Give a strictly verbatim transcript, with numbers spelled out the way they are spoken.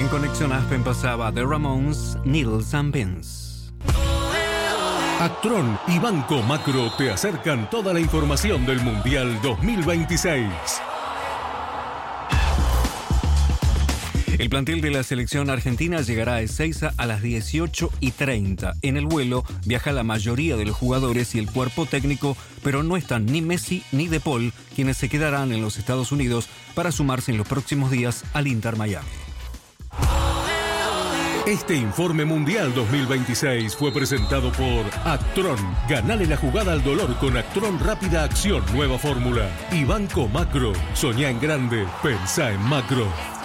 Conexión Aspen pasaba The Ramones, Needles and Pins. Actron y Banco Macro te acercan toda la información del Mundial dos mil veintiséis. El plantel de la selección argentina llegará a Ezeiza a las dieciocho y treinta. En el vuelo viaja la mayoría de los jugadores y el cuerpo técnico, pero no están ni Messi ni De Paul, quienes se quedarán en los Estados Unidos para sumarse en los próximos días al Inter Miami. Este informe Mundial dos mil veintiséis fue presentado por Actron. Ganale la jugada al dolor con Actron Rápida Acción, nueva fórmula. Y Banco Macro. Soñá en grande, pensá en macro.